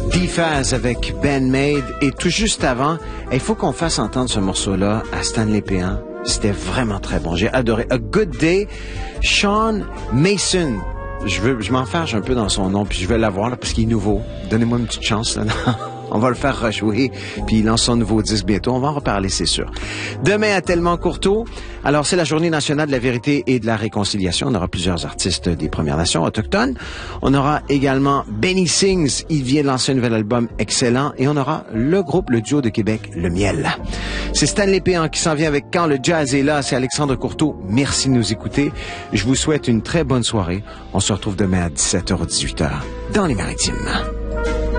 D-Phaz avec Bandmade. Et tout juste avant, il faut qu'on fasse entendre ce morceau-là à Stanley Péan. C'était vraiment très bon. J'ai adoré. A Good Day, Sean Mason. Je m'enfarge un peu dans son nom, puis je vais l'avoir là, parce qu'il est nouveau. Donnez-moi une petite chance. Là. On va le faire rejouer, puis il lance son nouveau disque bientôt. On va en reparler, c'est sûr. Demain, à Tellement Courteau, alors c'est la Journée nationale de la vérité et de la réconciliation. On aura plusieurs artistes des Premières Nations autochtones. On aura également Benny Sings. Il vient de lancer un nouvel album excellent. Et on aura le duo de Québec, Le Miel. C'est Stanley Péan qui s'en vient avec Quand le jazz est là. C'est Alexandre Courteau. Merci de nous écouter. Je vous souhaite une très bonne soirée. On se retrouve demain à 17h ou 18h dans les Maritimes.